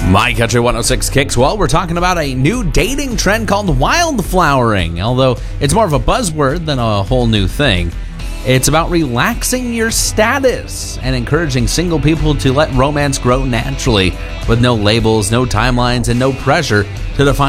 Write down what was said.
My Country 106 Kicks. Well, we're talking about a new dating trend called wildflowering. Although it's more of a buzzword than a whole new thing. It's about relaxing your status and encouraging single people to let romance grow naturally with no labels, no timelines, and no pressure to define